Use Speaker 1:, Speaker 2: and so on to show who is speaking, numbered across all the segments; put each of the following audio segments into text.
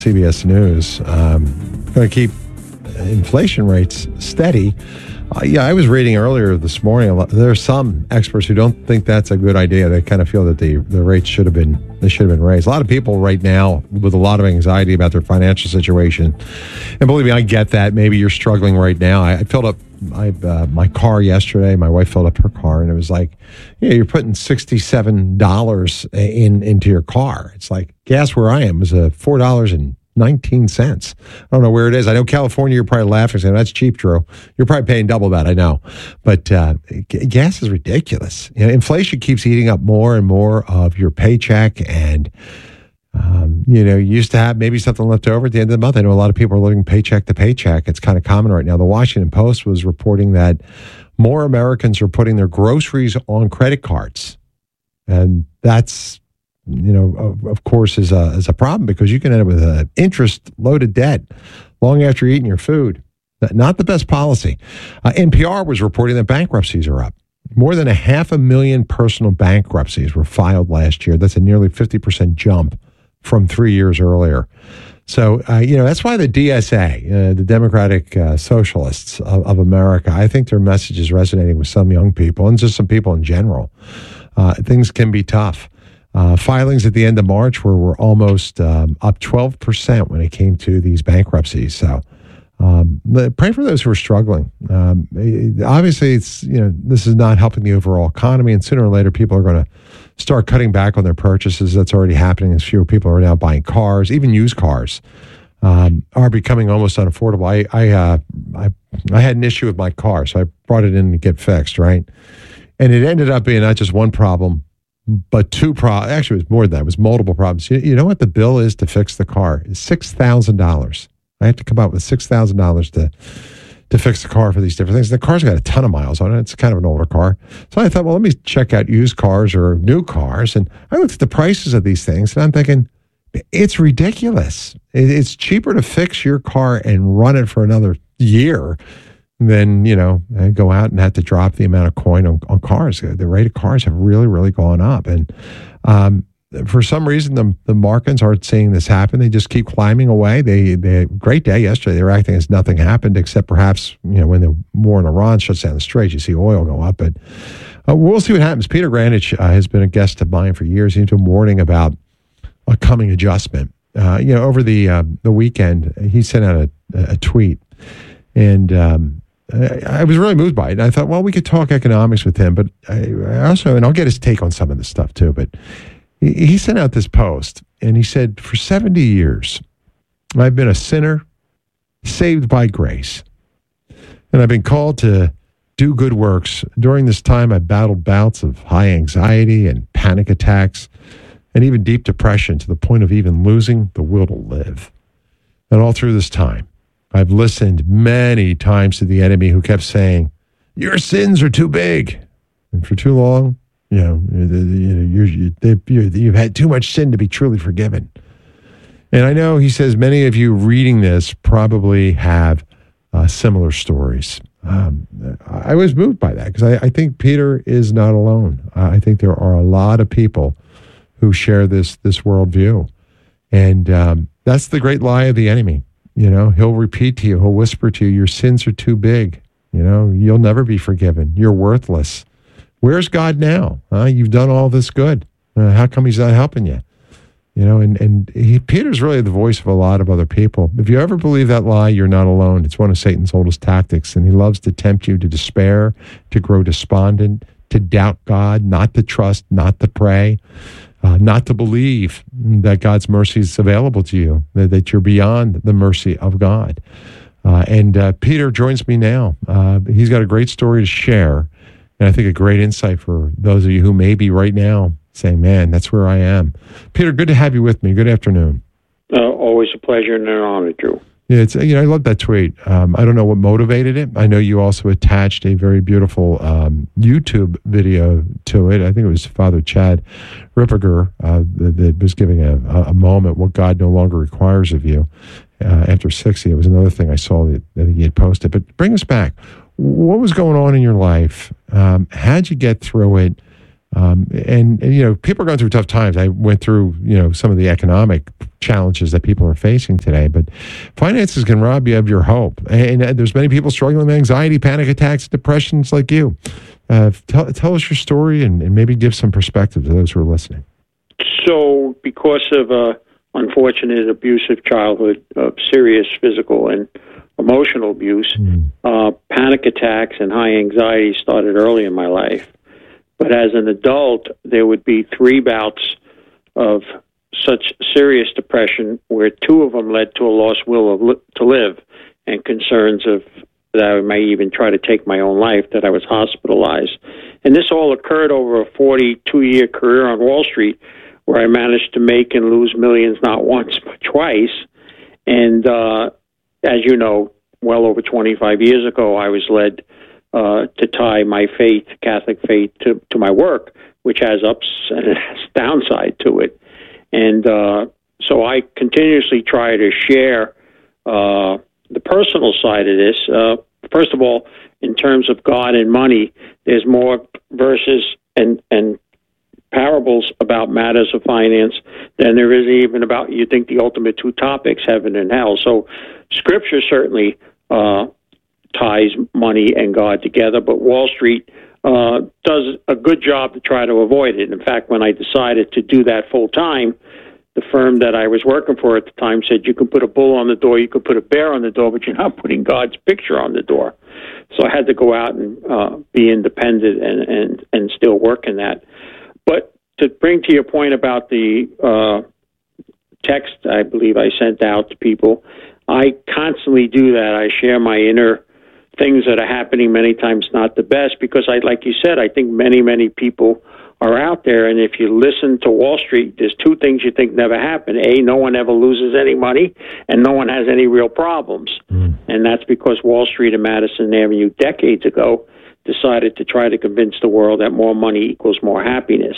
Speaker 1: CBS News. Going to keep inflation rates steady. I was reading earlier this morning. There are some experts who don't think that's a good idea. They kind of feel that the rates should have been raised. A lot of people right now with a lot of anxiety about their financial situation, and believe me, I get that. Maybe you're struggling right now. I filled up my car yesterday. My wife filled up her car, and it was like, you're putting $67 into your car. It's like gas where I am was $4.19. I don't know where it is. I know California, you're probably laughing, saying, that's cheap, Drew. You're probably paying double that, I know. But gas is ridiculous. Inflation keeps eating up more and more of your paycheck. And, you used to have maybe something left over at the end of the month. I know a lot of people are living paycheck to paycheck. It's kind of common right now. The Washington Post was reporting that more Americans are putting their groceries on credit cards. And that's, of course, is a problem because you can end up with an interest-loaded debt long after you're eating your food. Not the best policy. NPR was reporting that bankruptcies are up. More than 500,000 personal bankruptcies were filed last year. That's a nearly 50% jump from 3 years earlier. So, that's why the DSA, the Democratic Socialists of America, I think their message is resonating with some young people and just some people in general. Things can be tough. Filings at the end of March were almost up 12% when it came to these bankruptcies. So pray for those who are struggling. Obviously, it's this is not helping the overall economy, and sooner or later, people are going to start cutting back on their purchases. That's already happening as fewer people are now buying cars. Even used cars are becoming almost unaffordable. I had an issue with my car, so I brought it in to get fixed, right? And it ended up being not just one problem, but two problems. Actually, it was more than that. It was multiple problems. You know what the bill is to fix the car? It's $6,000. I have to come up with $6,000 to fix the car for these different things. The car's got a ton of miles on it. It's kind of an older car. So I thought, well, let me check out used cars or new cars. And I looked at the prices of these things, and I'm thinking, it's ridiculous. It's cheaper to fix your car and run it for another year than, go out and have to drop the amount of coin on cars. The rate of cars have really, really gone up. And for some reason, the Markins aren't seeing this happen. They just keep climbing away. They had a great day yesterday. They were acting as nothing happened, except perhaps, when the war in Iran shuts down the Straits, you see oil go up. But we'll see what happens. Peter Grandich has been a guest of mine for years. He's been warning about a coming adjustment. Over the weekend, he sent out a tweet. And I was really moved by it. And I thought, well, we could talk economics with him, but I also, and I'll get his take on some of this stuff too, but he sent out this post and he said, for 70 years, I've been a sinner saved by grace. And I've been called to do good works. During this time, I battled bouts of high anxiety and panic attacks and even deep depression to the point of even losing the will to live. And all through this time, I've listened many times to the enemy who kept saying, your sins are too big. And for too long, you've had too much sin to be truly forgiven. And I know, he says, many of you reading this probably have similar stories. I was moved by that because I think Peter is not alone. I think there are a lot of people who share this worldview. And that's the great lie of the enemy. He'll repeat to you, he'll whisper to you, your sins are too big. You'll never be forgiven. You're worthless. Where's God now? You've done all this good. How come he's not helping you? Peter's really the voice of a lot of other people. If you ever believe that lie, you're not alone. It's one of Satan's oldest tactics, and he loves to tempt you to despair, to grow despondent, to doubt God, not to trust, not to pray. Not to believe that God's mercy is available to you, that you're beyond the mercy of God. And Peter joins me now. He's got a great story to share, and I think a great insight for those of you who may be right now saying, man, that's where I am. Peter, good to have you with me. Good afternoon.
Speaker 2: Always a pleasure and an honor, Drew.
Speaker 1: Yeah, it's I love that tweet. I don't know what motivated it. I know you also attached a very beautiful YouTube video to it. I think it was Father Chad Ripperger that was giving a moment, what God no longer requires of you after 60. It was another thing I saw that he had posted. But bring us back. What was going on in your life? How'd you get through it? And people are going through tough times. I went through, some of the economic challenges that people are facing today, but finances can rob you of your hope. And there's many people struggling with anxiety, panic attacks, depressions like you. Tell us your story and maybe give some perspective to those who are listening.
Speaker 2: So because of unfortunate abusive childhood, of serious physical and emotional abuse, panic attacks and high anxiety started early in my life. But as an adult, there would be 3 bouts of such serious depression where 2 of them led to a lost will to live and concerns of that I may even try to take my own life, that I was hospitalized. And this all occurred over a 42-year career on Wall Street, where I managed to make and lose millions not once but twice. And as you know, well over 25 years ago, I was led to tie my faith, Catholic faith, to my work, which has ups and it has downside to it. And so I continuously try to share the personal side of this. First of all, in terms of God and money, there's more verses and parables about matters of finance than there is even about, you think, the ultimate 2 topics, heaven and hell. So Scripture certainly ties money and God together, but Wall Street does a good job to try to avoid it. In fact, when I decided to do that full time, the firm that I was working for at the time said, you can put a bull on the door, you can put a bear on the door, but you're not putting God's picture on the door. So I had to go out and be independent and still work in that. But to bring to your point about the text I believe I sent out to people, I constantly do that. I share my inner things that are happening, many times not the best, because like you said, I think many people are out there, and if you listen to Wall Street, there's 2 things you think never happen. A, no one ever loses any money, and no one has any real problems. And that's because Wall Street and Madison Avenue decades ago decided to try to convince the world that more money equals more happiness.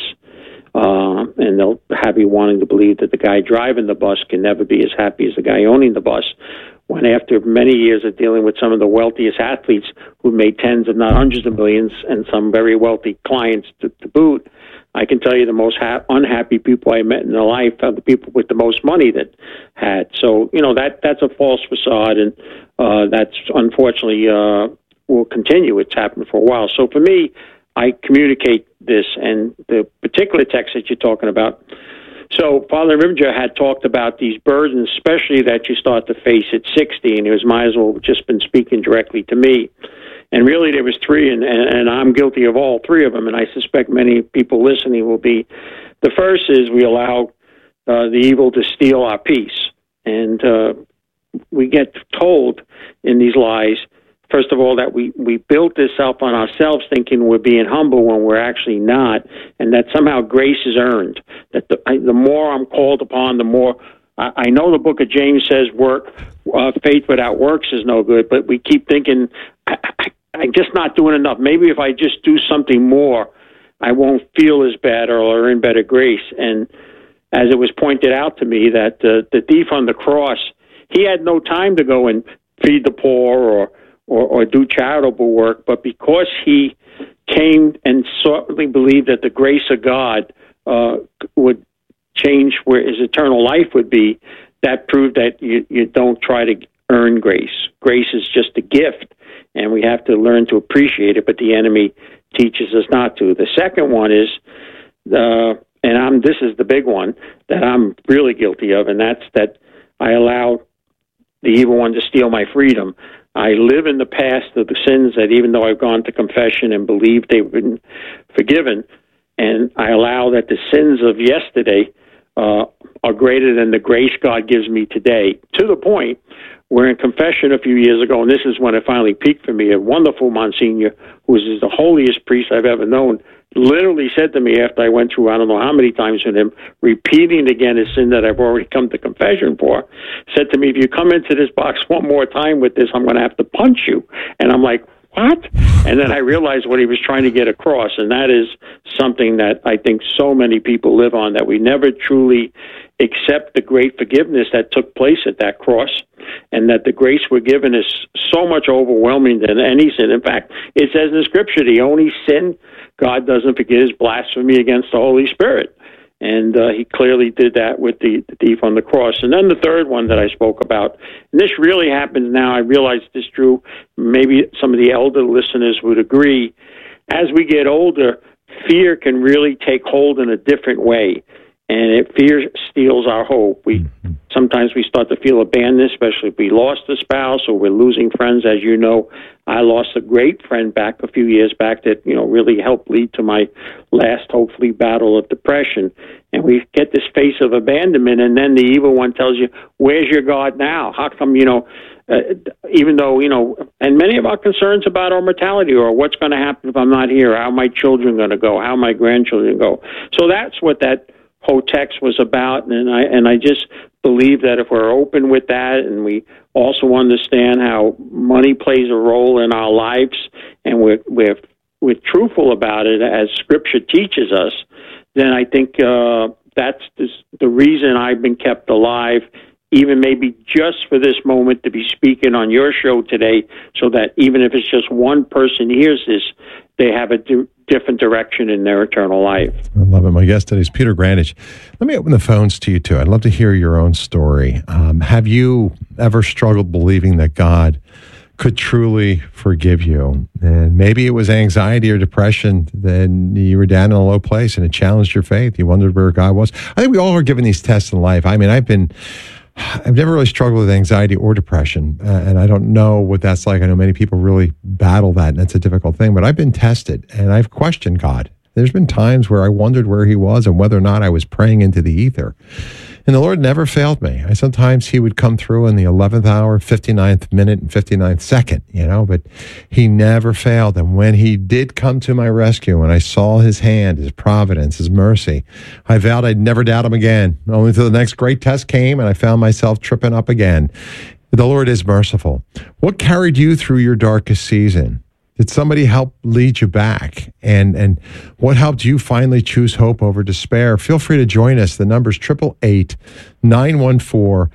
Speaker 2: And they'll have you wanting to believe that the guy driving the bus can never be as happy as the guy owning the bus, when after many years of dealing with some of the wealthiest athletes who made tens if not hundreds of millions, and some very wealthy clients to boot, I can tell you the most unhappy people I met in their life are the people with the most money that had. So, that's a false facade, and that's unfortunately will continue. It's happened for a while. So for me, I communicate this, and the particular text that you're talking about. So Father Rivinger had talked about these burdens, especially that you start to face at 60, and he might as well just been speaking directly to me. And really there was 3, and I'm guilty of all 3 of them, and I suspect many people listening will be. The first is we allow the evil to steal our peace. And we get told in these lies, first of all, that we built this up on ourselves thinking we're being humble when we're actually not, and that somehow grace is earned. That the more I'm called upon, the more... I know the book of James says faith without works is no good, but we keep thinking, I'm just not doing enough. Maybe if I just do something more, I won't feel as bad or earn better grace. And as it was pointed out to me, that the thief on the cross, he had no time to go and feed the poor or do charitable work, but because he came and certainly believed that the grace of God would change where his eternal life would be, that proved that you don't try to earn grace. Grace is just a gift, and we have to learn to appreciate it, but the enemy teaches us not to. The second one is, this is the big one that I'm really guilty of, and that's that I allow the evil one to steal my freedom. I live in the past of the sins that, even though I've gone to confession and believe they've been forgiven, and I allow that the sins of yesterday are greater than the grace God gives me today, to the point where in confession a few years ago, and this is when it finally peaked for me, a wonderful Monsignor, who is the holiest priest I've ever known, literally said to me after I went through I don't know how many times with him, repeating again a sin that I've already come to confession for, said to me, if you come into this box one more time with this, I'm going to have to punch you. And I'm like, what? And then I realized what he was trying to get across, and that is something that I think so many people live on, that we never truly accept the great forgiveness that took place at that cross, and that the grace we're given is so much overwhelming than any sin. In fact, it says in the Scripture, the only sin God doesn't forget his blasphemy against the Holy Spirit. And he clearly did that with the thief on the cross. And then the third one that I spoke about, and this really happens now. I realize this, Drew, maybe some of the elder listeners would agree. As we get older, fear can really take hold in a different way. And fear steals our hope. Sometimes we start to feel abandoned, especially if we lost a spouse or we're losing friends. As you know, I lost a great friend back a few years back that, really helped lead to my last, hopefully, battle of depression. And we get this face of abandonment, and then the evil one tells you, where's your God now? How come, even though, and many of our concerns about our mortality or what's going to happen if I'm not here, how are my children going to go, how my grandchildren go. So that's what that whole text was about, and I just believe that if we're open with that, and we also understand how money plays a role in our lives, and we're truthful about it as Scripture teaches us, then I think that's the reason I've been kept alive, even maybe just for this moment to be speaking on your show today, so that even if it's just one person hears this, they have a different direction in their eternal life.
Speaker 1: I love it. My guest today is Peter Grandage. Let me open the phones to you, too. I'd love to hear your own story. Have you ever struggled believing that God could truly forgive you? And maybe it was anxiety or depression, then you were down in a low place and it challenged your faith. You wondered where God was. I think we all are given these tests in life. I mean, I've never really struggled with anxiety or depression, and I don't know what that's like. I know many people really battle that, and it's a difficult thing, but I've been tested, and I've questioned God. There's been times where I wondered where he was and whether or not I was praying into the ether. And the Lord never failed me. Sometimes he would come through in the 11th hour, 59th minute, and 59th second, but he never failed. And when he did come to my rescue, and I saw his hand, his providence, his mercy, I vowed I'd never doubt him again. Only until the next great test came, and I found myself tripping up again. The Lord is merciful. What carried you through your darkest season? Did somebody help lead you back? And what helped you finally choose hope over despair? Feel free to join us. The number's 888-914-9149.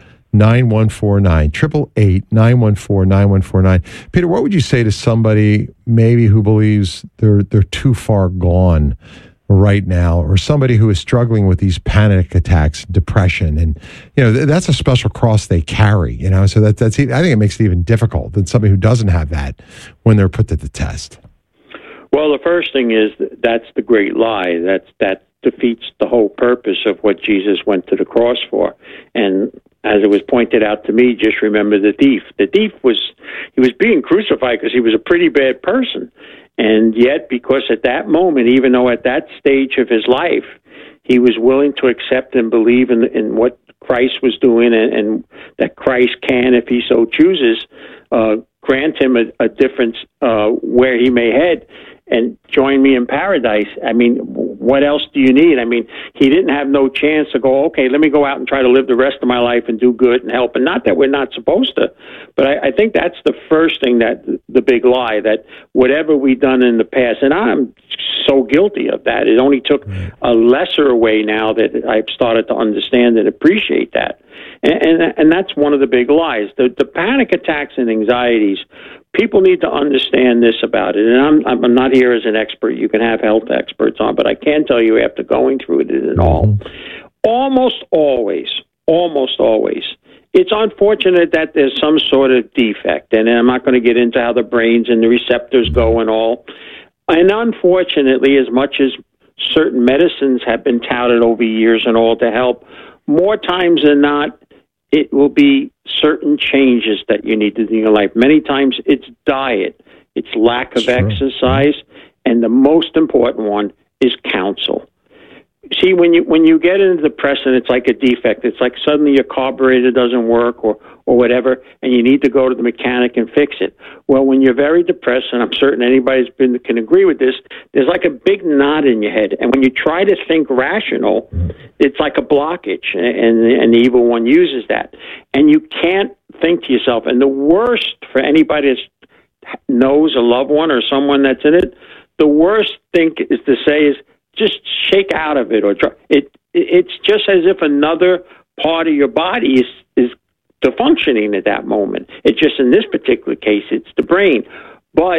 Speaker 1: 888-914-9149. Peter, what would you say to somebody maybe who believes they're too far gone right now, or somebody who is struggling with these panic attacks, depression, and that's a special cross they carry. So that's I think it makes it even difficult than somebody who doesn't have that when they're put to the test.
Speaker 2: Well, the first thing is that's the great lie. That defeats the whole purpose of what Jesus went to the cross for. And as it was pointed out to me, just remember the thief. The thief was being crucified because he was a pretty bad person. And yet, because at that moment, even though at that stage of his life, he was willing to accept and believe in what Christ was doing, and that Christ can, if he so chooses, grant him a difference where he may head and join me in paradise. I mean, what else do you need? I mean, he didn't have no chance to go, okay, let me go out and try to live the rest of my life and do good and help. And not that we're not supposed to, but I think that's the first thing, that the big lie, that whatever we've done in the past, and I'm so guilty of that. It only took a lesser way now that I've started to understand and appreciate that. And that's one of the big lies. The panic attacks and anxieties, people need to understand this about it. And I'm not here as an expert. You can have health experts on, but I can tell you after going through it and all, almost always, it's unfortunate that there's some sort of defect. And I'm not going to get into how the brains and the receptors go and all. And unfortunately, as much as certain medicines have been touted over years and all to help, more times than not, it will be certain changes that you need to do in your life. Many times it's diet, it's lack of exercise, and the most important one is counsel. See, when you get into depression, it's like a defect. It's like suddenly your carburetor doesn't work or whatever, and you need to go to the mechanic and fix it. Well, when you're very depressed, and I'm certain anybody can agree with this, there's like a big knot in your head. And when you try to think rational, it's like a blockage, and the evil one uses that. And you can't think to yourself. And the worst for anybody that knows a loved one or someone that's in it, the worst thing is to say is, just shake out of it, or try. It's just as if another part of your body is functioning at that moment. It's just in this particular case, it's the brain. But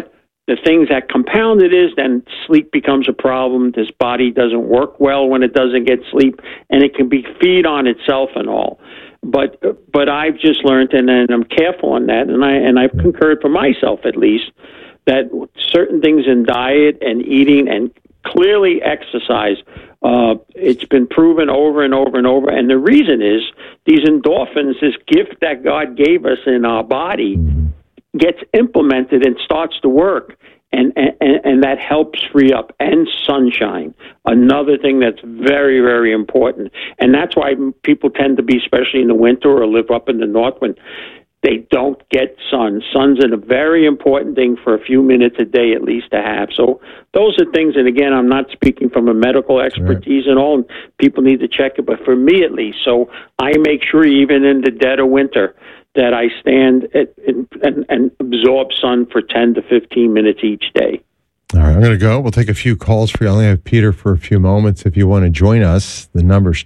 Speaker 2: the things that compound it is then sleep becomes a problem. This body doesn't work well when it doesn't get sleep, and it can feed on itself and all. But I've just learned, and I'm careful on that, and I've concurred for myself at least, that certain things in diet and eating and clearly exercise, it's been proven over and over and over. And the reason is these endorphins, this gift that God gave us in our body, gets implemented and starts to work. And that helps free up. And sunshine, another thing that's very, very important. And that's why people tend to be, especially in the winter or live up in the north, when they don't get sun. Sun's a very important thing for a few minutes a day at least to have. So those are things, and again, I'm not speaking from a medical expertise and all, and people need to check it, but for me at least, so I make sure even in the dead of winter that I stand and absorb sun for 10 to 15 minutes each day.
Speaker 1: All right, I'm going to go. We'll take a few calls for you. I only have Peter for a few moments. If you want to join us, the number's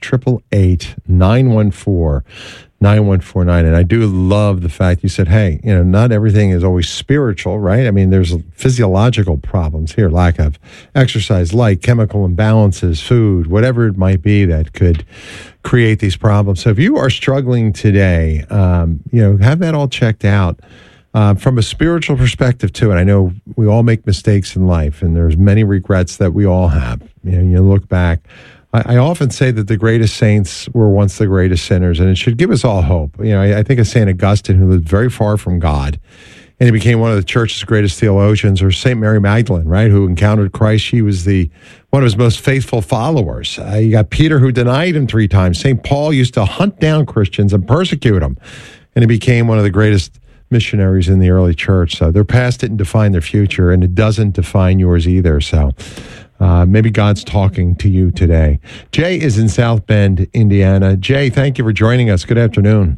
Speaker 1: 888-914-9149. And I do love the fact you said, hey, not everything is always spiritual, right? I mean, there's physiological problems here, lack of exercise, light, chemical imbalances, food, whatever it might be that could create these problems. So if you are struggling today, have that all checked out. From a spiritual perspective, too, and I know we all make mistakes in life, and there's many regrets that we all have. You look back. I often say that the greatest saints were once the greatest sinners, and it should give us all hope. I think of St. Augustine, who lived very far from God, and he became one of the church's greatest theologians, or St. Mary Magdalene, right, who encountered Christ. She was one of his most faithful followers. You got Peter, who denied him 3 times. St. Paul used to hunt down Christians and persecute them, and he became one of the greatest missionaries in the early church. So their past didn't define their future, and it doesn't define yours either. So maybe God's talking to you today. Jay is in South Bend, Indiana. Jay, thank you for joining us. Good afternoon.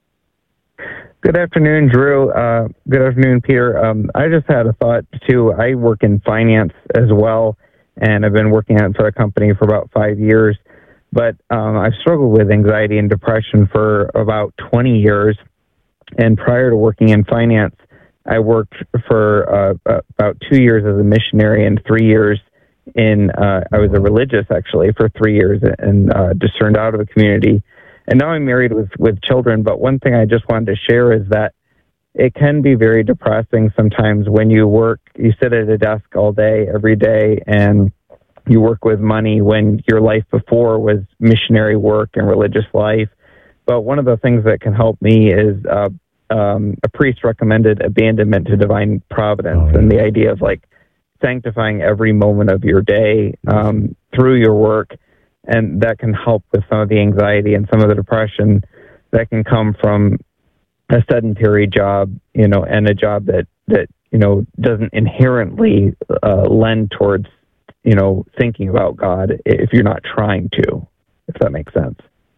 Speaker 3: Good afternoon, Drew. Good afternoon, Peter. I just had a thought, too. I work in finance as well, and I've been working for a company for about 5 years. But I've struggled with anxiety and depression for about 20 years. And prior to working in finance, I worked for about 2 years as a missionary and 3 years I was a religious, actually, for 3 years and discerned out of the community. And now I'm married with children. But one thing I just wanted to share is that it can be very depressing sometimes when you sit at a desk all day, every day, and you work with money when your life before was missionary work and religious life. But one of the things that can help me is a priest recommended abandonment to divine providence, and the idea of sanctifying every moment of your day through your work, and that can help with some of the anxiety and some of the depression that can come from a sedentary job, and a job that doesn't inherently lend towards thinking about God if you're not trying to, if that makes sense.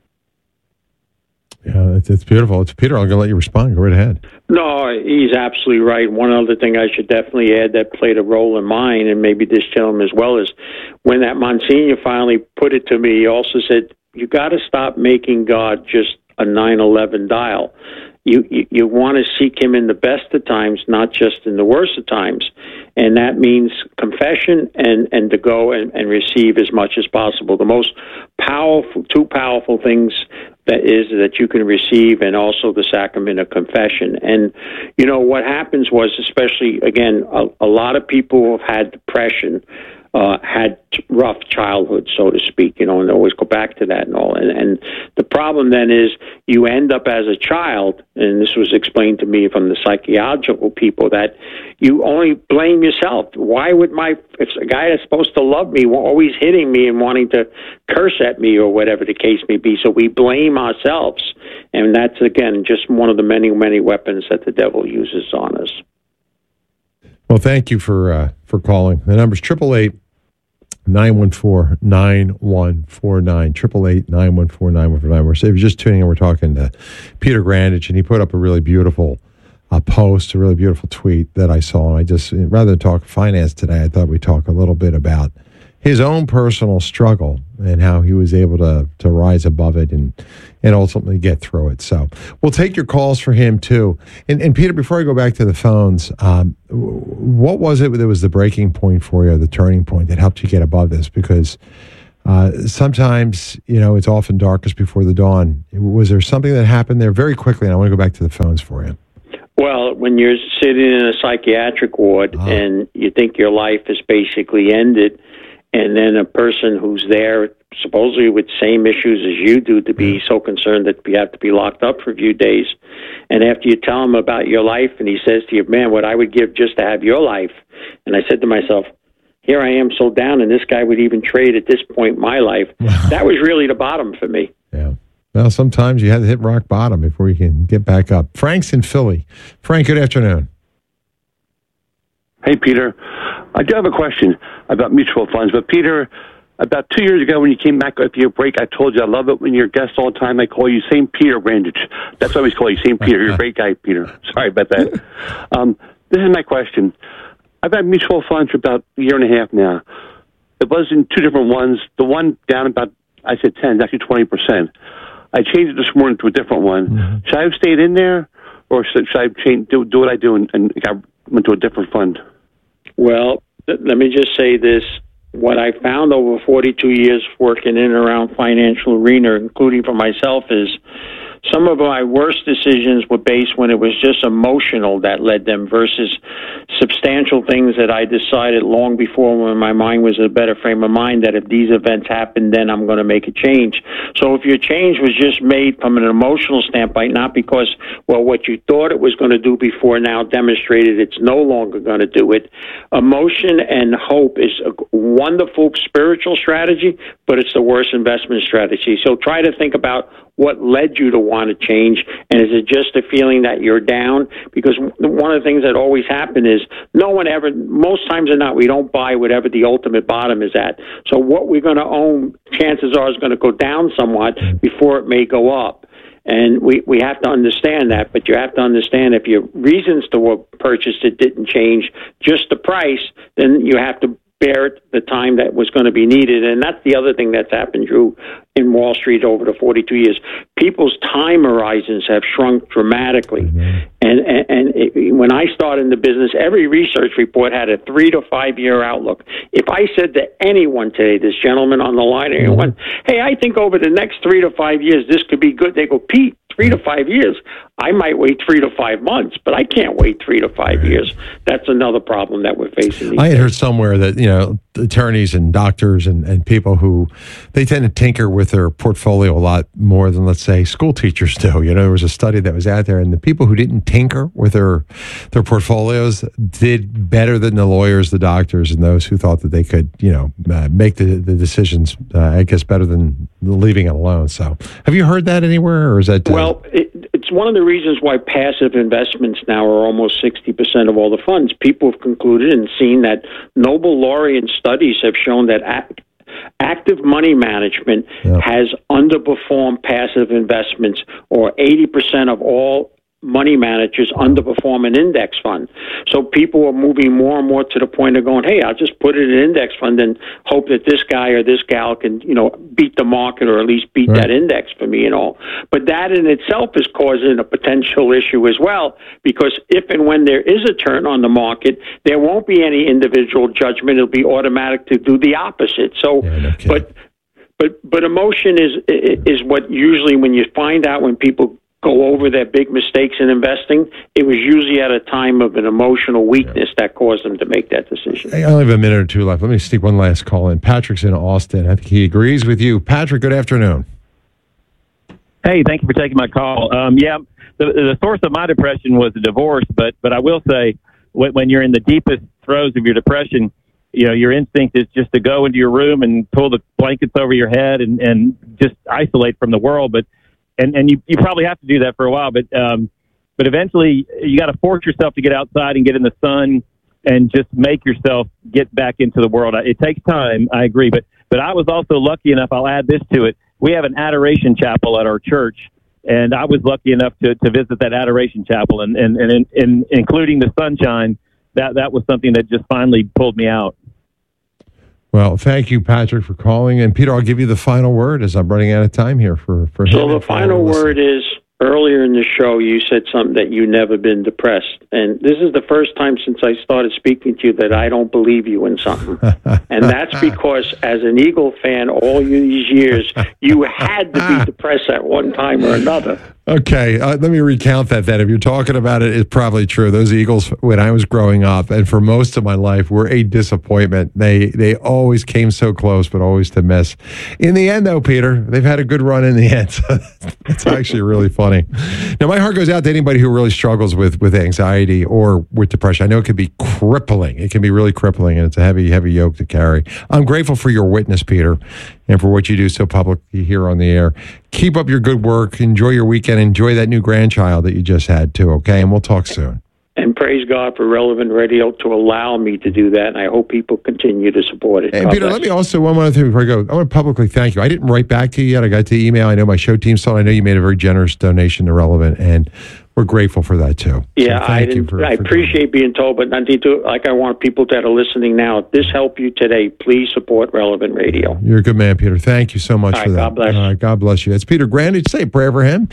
Speaker 1: Yeah, it's beautiful. It's Peter. I'm going to let you respond. Go right ahead.
Speaker 2: No, he's absolutely right. One other thing I should definitely add that played a role in mine, and maybe this gentleman as well, is when that Monsignor finally put it to me, he also said, you got to stop making God just a 911 dial. You want to seek him in the best of times, not just in the worst of times. And that means confession and to go and receive as much as possible. The most two powerful things that you can receive, and also the sacrament of confession. And, what happens was, especially, again, a lot of people who have had depression, had rough childhood, so to speak, and always go back to that and all. And the problem then is you end up as a child, and this was explained to me from the psychological people, that you only blame yourself. Why would if a guy that's supposed to love me always hitting me and wanting to curse at me or whatever the case may be? So we blame ourselves. And that's, again, just one of the many, many weapons that the devil uses on us.
Speaker 1: Well, thank you for calling. The number's 888-914-9149, 888-914-9149. So if you're just tuning in, we're talking to Peter Grandich, and he put up a really beautiful post, a really beautiful tweet that I saw. And I just, rather than talk finance today, I thought we'd talk a little bit about his own personal struggle and how he was able to rise above it and ultimately get through it. So we'll take your calls for him too. And Peter, before I go back to the phones, what was it that was the breaking point for you, the turning point that helped you get above this? Because sometimes, it's often darkest before the dawn. Was there something that happened there very quickly? And I want to go back to the phones for you.
Speaker 2: Well, when you're sitting in a psychiatric ward and you think your life is basically ended, and then a person who's there supposedly with same issues as you do to be so concerned that you have to be locked up for a few days, and after you tell him about your life and he says to you, man, what I would give just to have your life. And I said to myself, here I am so down, and this guy would even trade at this point my life. That was really the bottom for me. Yeah.
Speaker 1: Well, sometimes you have to hit rock bottom before you can get back up. Frank's in Philly. Frank, good afternoon.
Speaker 4: Hey, Peter. I do have a question about mutual funds. But, Peter, about 2 years ago when you came back after your break, I told you I love it when you're a guest all the time. I call you St. Peter Brandage. That's what I always call you, St. Peter. You're a great guy, Peter. Sorry about that. This is my question. I've had mutual funds for about a year and a half now. It was in two different ones. The one down about, I said 10, actually 20%. I changed it this morning to a different one. Mm-hmm. Should I have stayed in there, or should I do what I do and went to a different fund?
Speaker 2: Well, let me just say this. What I found over 42 years working in and around financial arena, including for myself, is some of my worst decisions were based when it was just emotional that led them versus substantial things that I decided long before when my mind was in a better frame of mind that if these events happen, then I'm going to make a change. So if your change was just made from an emotional standpoint, not because, well, what you thought it was going to do before now demonstrated it's no longer going to do it, emotion and hope is a wonderful spiritual strategy, but it's the worst investment strategy. So try to think about what led you to want to change, and is it just a feeling that you're down? Because one of the things that always happen is no one ever, most times or not, we don't buy whatever the ultimate bottom is at. So what we're going to own, chances are, is going to go down somewhat before it may go up. And we have to understand that, but you have to understand if your reasons to purchase it didn't change, just the price, then you have to bear it the time that was going to be needed. And that's the other thing that's happened, Drew, in Wall Street over the 42 years. People's time horizons have shrunk dramatically. Mm-hmm. And when I started in the business, every research report had a 3 to 5 year outlook. If I said to anyone today, this gentleman on the line, anyone, hey, I think over the next 3 to 5 years, this could be good. They go, Pete, 3 to 5 years. I might wait 3 to 5 months, but I can't wait 3 to 5 years. That's another problem that we're facing.
Speaker 1: I had heard somewhere that, attorneys and doctors and people who, they tend to tinker with their portfolio a lot more than, let's say, school teachers do. There was a study that was out there, and the people who didn't tinker with their portfolios did better than the lawyers, the doctors, and those who thought that they could, make the decisions, I guess, better than leaving it alone. So have you heard that anywhere, or is that...
Speaker 2: Well, it's one of the reasons why passive investments now are almost 60% of all the funds. People have concluded and seen that Nobel laureate studies have shown that active money management has underperformed passive investments, or 80% of all money managers underperform an index fund. So people are moving more and more to the point of going, hey, I'll just put it in an index fund and hope that this guy or this gal can, beat the market or at least beat that index for me and all. But that in itself is causing a potential issue as well, because if and when there is a turn on the market, there won't be any individual judgment. It'll be automatic to do the opposite. So, but emotion is what usually, when you find out when people go over their big mistakes in investing, it was usually at a time of an emotional weakness that caused them to make that decision.
Speaker 1: I only have a minute or two left. Let me sneak one last call in. Patrick's in Austin. I think he agrees with you. Patrick, good afternoon.
Speaker 5: Hey, thank you for taking my call. The source of my depression was a divorce, but I will say, when you're in the deepest throes of your depression, your instinct is just to go into your room and pull the blankets over your head and just isolate from the world. But you probably have to do that for a while, but eventually you got to force yourself to get outside and get in the sun and just make yourself get back into the world. It takes time, I agree, but I was also lucky enough, I'll add this to it. We have an adoration chapel at our church, and I was lucky enough to visit that adoration chapel, and including the sunshine, that was something that just finally pulled me out.
Speaker 1: Well, thank you, Patrick, for calling. And Peter, I'll give you the final word as I'm running out of time here for him.
Speaker 2: So the final word is, earlier in the show, you said something that you've never been depressed. And this is the first time since I started speaking to you that I don't believe you in something. And that's because as an Eagle fan all these years, you had to be depressed at one time or another.
Speaker 1: Okay, let me recount that then. If you're talking about it, it's probably true. Those Eagles, when I was growing up, and for most of my life, were a disappointment. They always came so close, but always to miss. In the end, though, Peter, they've had a good run in the end. So it's actually really funny. Now, my heart goes out to anybody who really struggles with anxiety or with depression. I know it can be crippling. It can be really crippling, and it's a heavy, heavy yoke to carry. I'm grateful for your witness, Peter, and for what you do so publicly here on the air. Keep up your good work. Enjoy your weekend. Enjoy that new grandchild that you just had, too, okay? And we'll talk soon.
Speaker 2: And praise God for Relevant Radio to allow me to do that, and I hope people continue to support it.
Speaker 1: And Peter, let me also, one more thing before I go. I want to publicly thank you. I didn't write back to you yet. I got the email. I know my show team saw it. I know you made a very generous donation to Relevant, and we're grateful for that, too.
Speaker 2: Yeah, so I appreciate being told, but not to, like I want people that are listening now, if this helped you today, please support Relevant Radio.
Speaker 1: You're a good man, Peter. Thank you so much for that.
Speaker 2: God bless you.
Speaker 1: All right, God bless you. It's Peter Grandage. Say a prayer for him.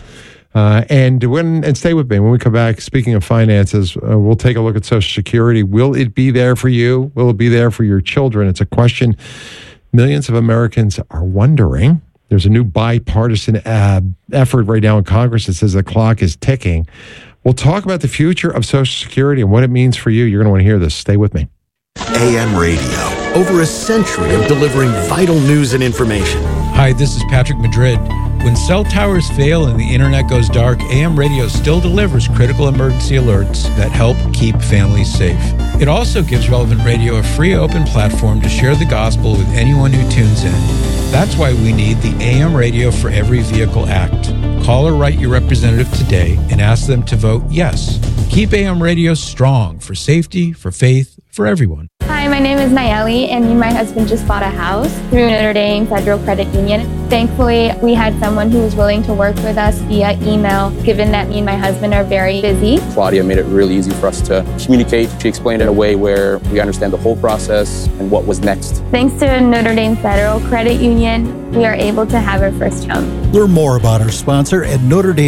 Speaker 1: And stay with me. When we come back, speaking of finances, we'll take a look at Social Security. Will it be there for you? Will it be there for your children? It's a question millions of Americans are wondering. There's a new bipartisan effort right now in Congress that says the clock is ticking. We'll talk about the future of Social Security and what it means for you. You're going to want to hear this. Stay with me.
Speaker 6: AM radio, over a century of delivering vital news and information.
Speaker 7: Hi, this is Patrick Madrid. When cell towers fail and the internet goes dark, AM radio still delivers critical emergency alerts that help keep families safe. It also gives Relevant Radio a free open platform to share the gospel with anyone who tunes in. That's why we need the AM Radio for Every Vehicle Act. Call or write your representative today and ask them to vote yes. Keep AM radio strong for safety, for faith, for everyone.
Speaker 8: Hi, my name is Nayeli, and me and my husband just bought a house through Notre Dame Federal Credit Union. Thankfully, we had someone who was willing to work with us via email, given that me and my husband are very busy.
Speaker 9: Claudia made it really easy for us to communicate. She explained it in a way where we understand the whole process and what was next.
Speaker 8: Thanks to Notre Dame Federal Credit Union, we are able to have our first home.
Speaker 10: Learn more about our sponsor at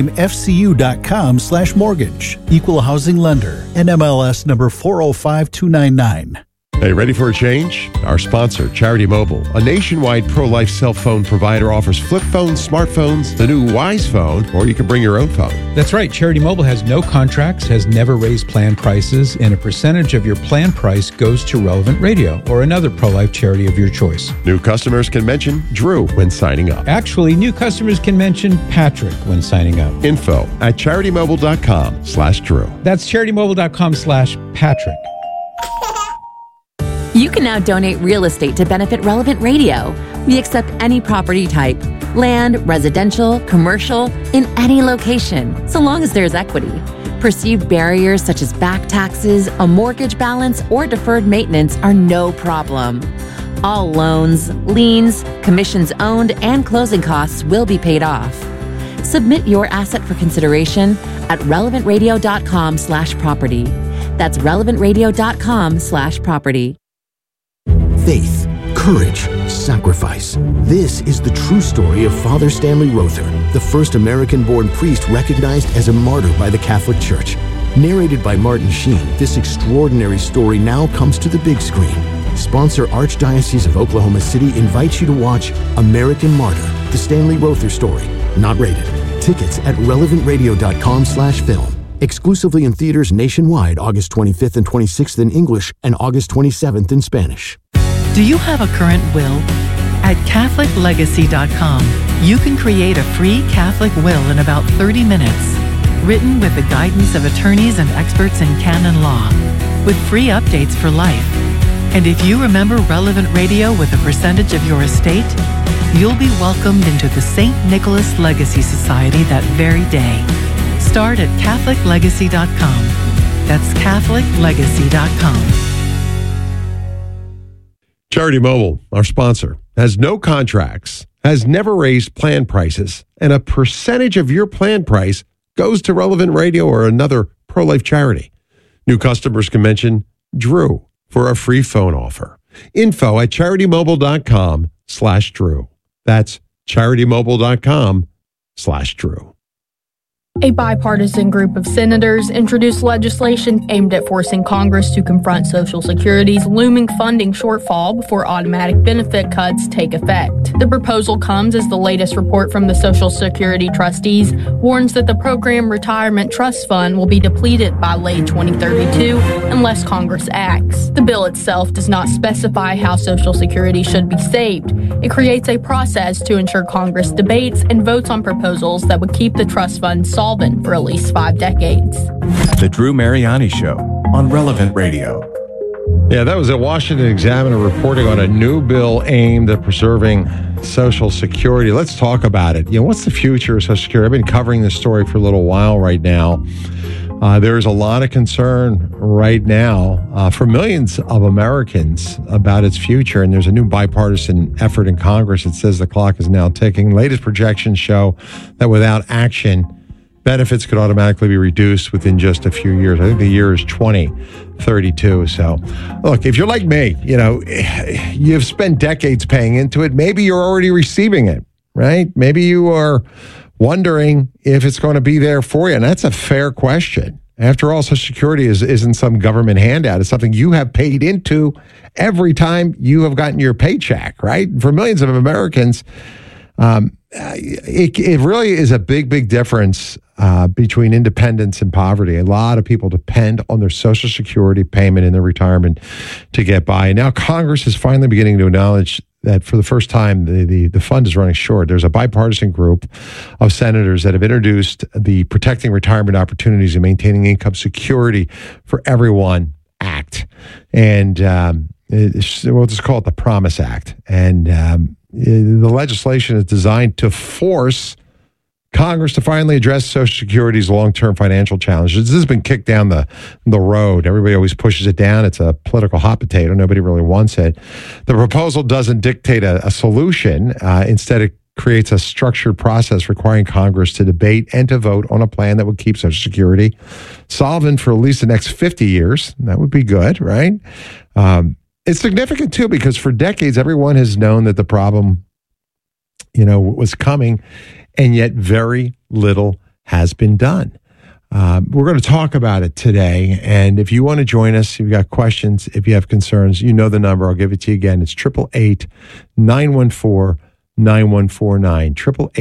Speaker 10: NotreDameFCU.com/mortgage. Equal housing lender. NMLS number 405299.
Speaker 1: Hey, ready for a change? Our sponsor, Charity Mobile, a nationwide pro-life cell phone provider, offers flip phones, smartphones, the new Wise phone, or you can bring your own phone.
Speaker 7: That's right. Charity Mobile has no contracts, has never raised plan prices, and a percentage of your plan price goes to Relevant Radio or another pro-life charity of your choice.
Speaker 1: New customers can mention Drew when signing up.
Speaker 7: Actually, new customers can mention Patrick when signing up.
Speaker 1: Info at CharityMobile.com/Drew.
Speaker 7: That's CharityMobile.com/Patrick.
Speaker 11: You can now donate real estate to benefit Relevant Radio. We accept any property type, land, residential, commercial, in any location, so long as there's equity. Perceived barriers such as back taxes, a mortgage balance, or deferred maintenance are no problem. All loans, liens, commissions owned, and closing costs will be paid off. Submit your asset for consideration at relevantradio.com/property. That's relevantradio.com/property.
Speaker 6: Faith, courage, sacrifice. This is the true story of Father Stanley Rother, the first American-born priest recognized as a martyr by the Catholic Church. Narrated by Martin Sheen, this extraordinary story now comes to the big screen. Sponsor Archdiocese of Oklahoma City invites you to watch American Martyr, the Stanley Rother story. Not rated. Tickets at relevantradio.com/film. Exclusively in theaters nationwide August 25th and 26th in English and August 27th in Spanish.
Speaker 12: Do you have a current will? At CatholicLegacy.com, you can create a free Catholic will in about 30 minutes, written with the guidance of attorneys and experts in canon law, with free updates for life. And if you remember Relevant Radio with a percentage of your estate, you'll be welcomed into the St. Nicholas Legacy Society that very day. Start at CatholicLegacy.com. That's CatholicLegacy.com.
Speaker 1: Charity Mobile, our sponsor, has no contracts, has never raised plan prices, and a percentage of your plan price goes to Relevant Radio or another pro-life charity. New customers can mention Drew for a free phone offer. info@CharityMobile.com/Drew. That's CharityMobile.com/Drew.
Speaker 13: A bipartisan group of senators introduced legislation aimed at forcing Congress to confront Social Security's looming funding shortfall before automatic benefit cuts take effect. The proposal comes as the latest report from the Social Security trustees warns that the program retirement trust fund will be depleted by late 2032 unless Congress acts. The bill itself does not specify how Social Security should be saved. It creates a process to ensure Congress debates and votes on proposals that would keep the trust fund solvent for at least 5 decades.
Speaker 14: The Drew Mariani Show on Relevant Radio.
Speaker 1: Yeah, that was a Washington Examiner reporting on a new bill aimed at preserving Social Security. Let's talk about it. What's the future of Social Security? I've been covering this story for a little while right now. There's a lot of concern right now for millions of Americans about its future, and there's a new bipartisan effort in Congress that says the clock is now ticking. Latest projections show that without action, benefits could automatically be reduced within just a few years. I think the year is 2032. So, look, if you're like me, you've spent decades paying into it. Maybe you're already receiving it, right? Maybe you are wondering if it's going to be there for you. And that's a fair question. After all, Social Security isn't some government handout. It's something you have paid into every time you have gotten your paycheck, right? For millions of Americans, it really is a big difference between independence and poverty. A lot of people depend on their Social Security payment in their retirement to get by. And now Congress is finally beginning to acknowledge that for the first time, the fund is running short. There's a bipartisan group of senators that have introduced the Protecting Retirement Opportunities and Maintaining Income Security for Everyone Act. And we'll just call it the Promise Act. And the legislation is designed to force Congress to finally address Social Security's long-term financial challenges. This has been kicked down the road. Everybody always pushes it down. It's a political hot potato. Nobody really wants it. The proposal doesn't dictate a solution. Instead, it creates a structured process requiring Congress to debate and to vote on a plan that would keep Social Security solvent for at least the next 50 years. That would be good, right? It's significant, too, because for decades, everyone has known that the problem, was coming, and yet very little has been done. We're going to talk about it today. And if you want to join us, if you've got questions, if you have concerns, you know the number. I'll give it to you again. It's 888-914-9149.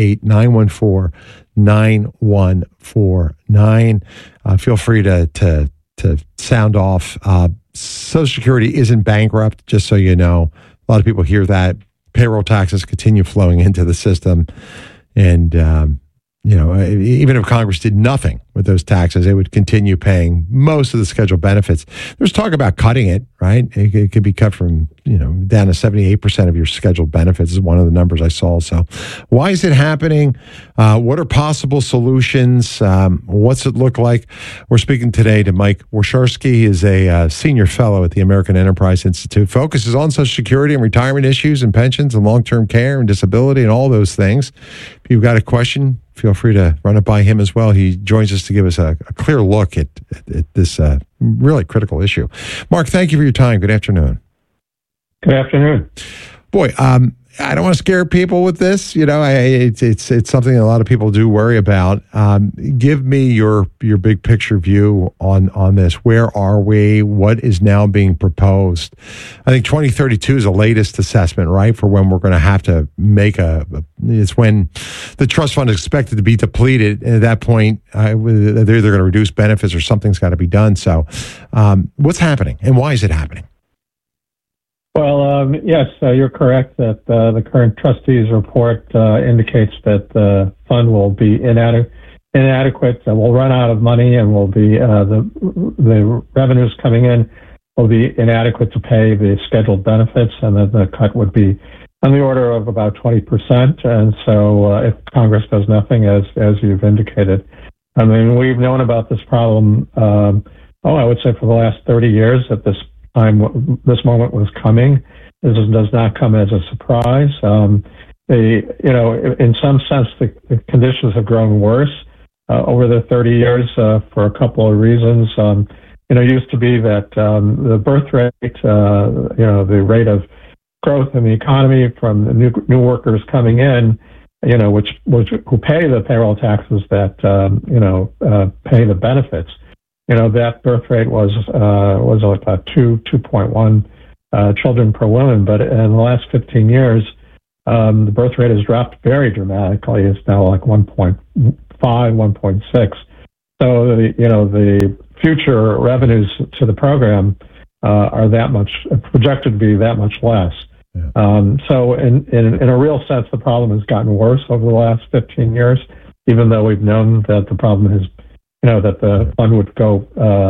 Speaker 1: 888-914-9149. Feel free to sound off. Social Security isn't bankrupt, just so you know. A lot of people hear that. Payroll taxes continue flowing into the system. And, even if Congress did nothing with those taxes, it would continue paying most of the scheduled benefits. There's talk about cutting it, right? It could be cut from, down to 78% of your scheduled benefits is one of the numbers I saw. So why is it happening? What are possible solutions? What's it look like? We're speaking today to Mike Warshawski. He is a senior fellow at the American Enterprise Institute. Focuses on Social Security and retirement issues and pensions and long-term care and disability and all those things. If you've got a question, feel free to run it by him as well. He joins us to give us a clear look at this really critical issue. Mark, thank you for your time. Good afternoon.
Speaker 15: Good afternoon.
Speaker 1: Boy, I don't want to scare people with this. It's something a lot of people do worry about. Give me your big picture view on this. Where are we? What is now being proposed? I think 2032 is the latest assessment, right, for when we're going to have to make it's when the trust fund is expected to be depleted. And at that point, they're either going to reduce benefits or something's got to be done. So what's happening and why is it happening?
Speaker 15: Well, yes, you're correct that the current trustees report indicates that the fund will be inadequate, will run out of money, and will be the revenues coming in will be inadequate to pay the scheduled benefits, and that the cut would be on the order of about 20%. And so, if Congress does nothing, as you've indicated, I mean, we've known about this problem. I would say for the last 30 years at this time, this moment was coming. This does not come as a surprise. In some sense, the conditions have grown worse over the 30 years for a couple of reasons. used to be that the birth rate, the rate of growth in the economy from the new workers coming in, who pay the payroll taxes that pay the benefits. That birth rate was about 2.1 children per woman, but in the last 15 years, the birth rate has dropped very dramatically. It's now like 1.5, 1.6. So the future revenues to the program are that much projected to be that much less. Yeah. So in a real sense, the problem has gotten worse over the last 15 years, even though we've known that the problem is, that the fund would go,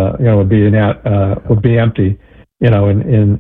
Speaker 15: would be empty, in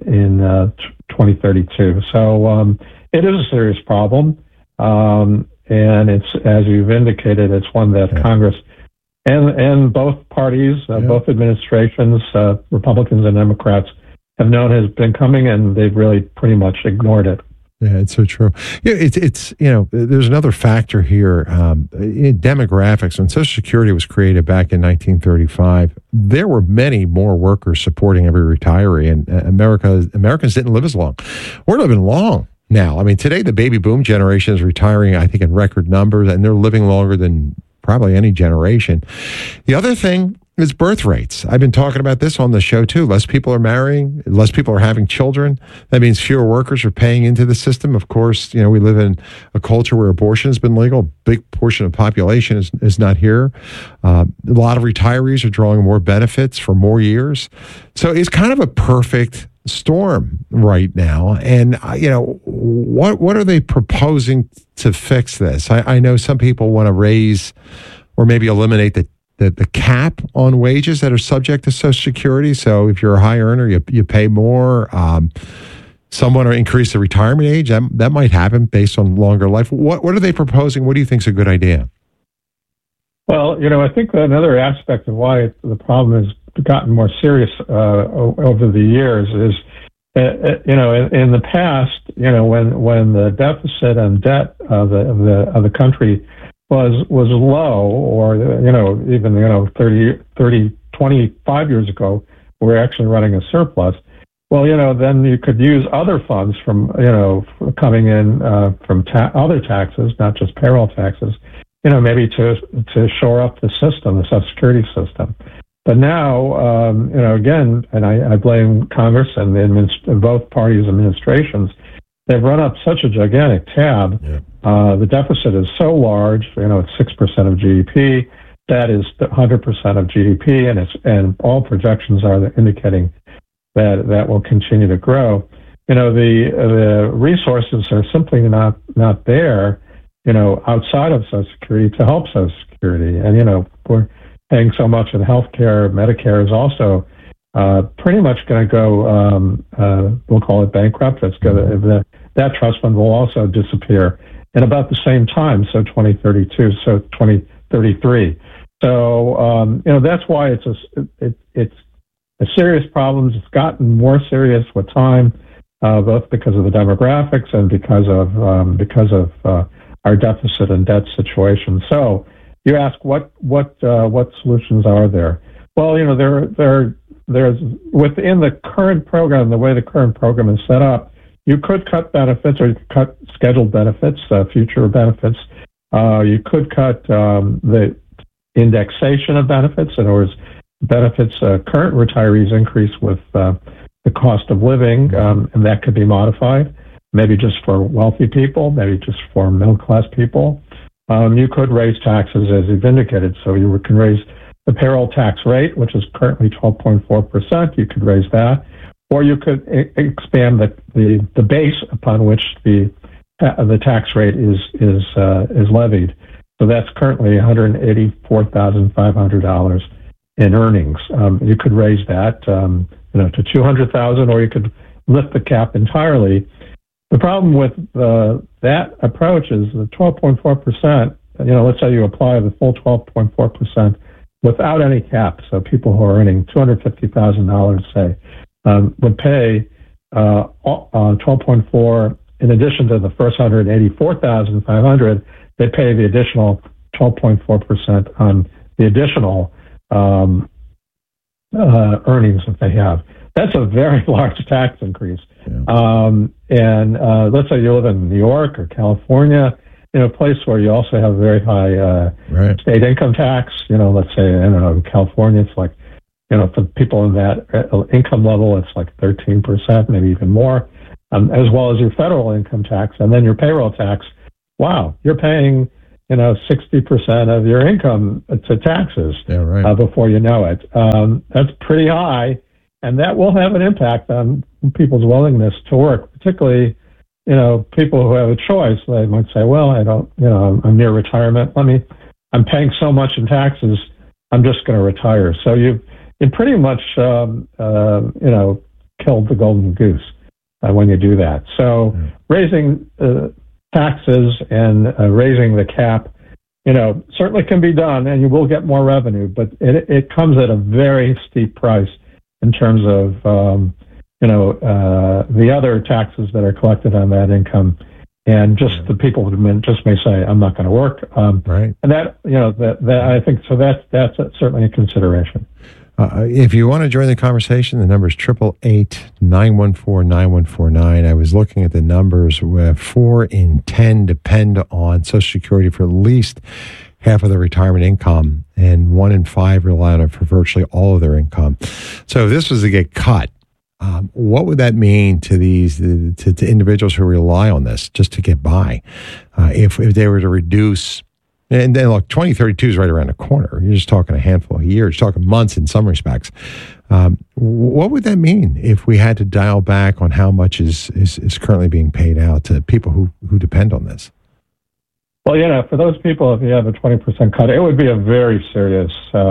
Speaker 15: 2032. So it is a serious problem, and it's, as you've indicated, it's one that Congress and both parties, both administrations, Republicans and Democrats, have known has been coming, and they've really pretty much ignored it.
Speaker 1: Yeah, it's so true. It's there's another factor here. In demographics, when Social Security was created back in 1935, there were many more workers supporting every retiree, and Americans didn't live as long. We're living long now. I mean, today the baby boom generation is retiring, I think, in record numbers, and they're living longer than probably any generation. The other thing is birth rates. I've been talking about this on the show too. Less people are marrying, less people are having children. That means fewer workers are paying into the system. Of course, we live in a culture where abortion has been legal. A big portion of the population is not here. A lot of retirees are drawing more benefits for more years. So it's kind of a perfect storm right now. And, what are they proposing to fix this? I know some people want to raise or maybe eliminate the cap on wages that are subject to Social Security. So if you're a high earner, you pay more. Some want to increase the retirement age. That might happen based on longer life. What are they proposing? What do you think is a good idea?
Speaker 15: Well, I think another aspect of why the problem has gotten more serious over the years is, in the past, when the deficit and debt of the country was low, or even 25 years ago, we were actually running a surplus. Well, then you could use other funds from coming in from other taxes, not just payroll taxes, maybe to shore up the system, the Social Security system. But now, again, and I blame Congress and both parties' administrations. They've run up such a gigantic tab. Yeah. The deficit is so large. It's 6% of GDP. That is 100% of GDP, and all projections are indicating that will continue to grow. The resources are simply not there. Outside of Social Security to help Social Security, and we're paying so much in healthcare. Medicare is also pretty much going to go. We'll call it bankrupt. That trust fund will also disappear in about the same time, so 2032, so 2033. So that's why it's a serious problem. It's gotten more serious with time, both because of the demographics and because of our deficit and debt situation. So you ask what solutions are there? Well, there's within the current program, the way the current program is set up, you could cut benefits, or you could cut scheduled benefits, future benefits. You could cut the indexation of benefits. In other words, benefits current retirees increase with the cost of living, and that could be modified, maybe just for wealthy people, maybe just for middle-class people. You could raise taxes, as you've indicated. So you can raise the payroll tax rate, which is currently 12.4%. You could raise that. Or you could expand the base upon which the tax rate is levied. So that's currently $184,500 in earnings. You could raise that to $200,000, or you could lift the cap entirely. The problem with that approach is the 12.4%. Let's say you apply the full 12.4% without any cap. So people who are earning $250,000, say, would pay 12.4 in addition to the first $184,500. They pay the additional 12.4% on the additional earnings that they have. That's a very large tax increase. And let's say you live in New York or California, in a place where you also have very high state income tax. Let's say, I don't know, California, it's like, for people in that income level, it's like 13%, maybe even more, as well as your federal income tax and then your payroll tax. Wow, you're paying 60% of your income to taxes before you know it. That's pretty high, and that will have an impact on people's willingness to work, particularly, people who have a choice. They might say, well, I don't, I'm near retirement. I'm paying so much in taxes, I'm just going to retire. So you pretty much, killed the golden goose when you do that. So raising taxes and raising the cap, certainly can be done, and you will get more revenue, but it comes at a very steep price in terms of, the other taxes that are collected on that income, and just the people who just may say, I'm not going to work. And that, that I think, so that's certainly a consideration.
Speaker 1: If you want to join the conversation, the number is 888-914-9149. I was looking at the numbers where 4 in 10 depend on Social Security for at least half of their retirement income, and 1 in 5 rely on it for virtually all of their income. So if this was to get cut, what would that mean to these to individuals who rely on this just to get by? If they were to reduce. And then, look, 2032 is right around the corner. You're just talking a handful of years, you're talking months in some respects. What would that mean if we had to dial back on how much is currently being paid out to people who depend on this?
Speaker 15: Well, for those people, if you have a 20% cut, it would be a very serious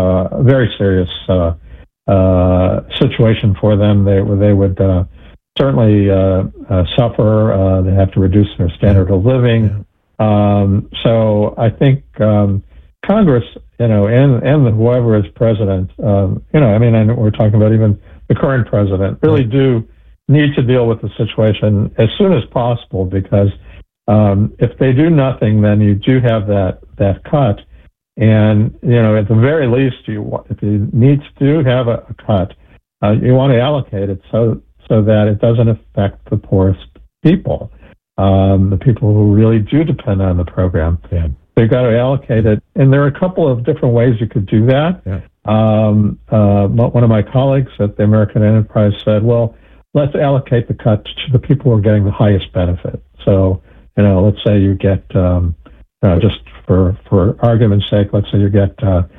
Speaker 15: situation for them. They would certainly suffer. They have to reduce their standard of living. Yeah. So I think Congress, and whoever is president, and we're talking about even the current president, really do need to deal with the situation as soon as possible, because if they do nothing, then you do have that cut. And, at the very least, if you need to have a cut, you want to allocate it so that it doesn't affect the poorest people. The people who really do depend on the program. Yeah. They've got to allocate it. And there are a couple of different ways you could do that. Yeah. One of my colleagues at the American Enterprise said, well, let's allocate the cut to the people who are getting the highest benefit. So, let's say you get, just for argument's sake, let's say you get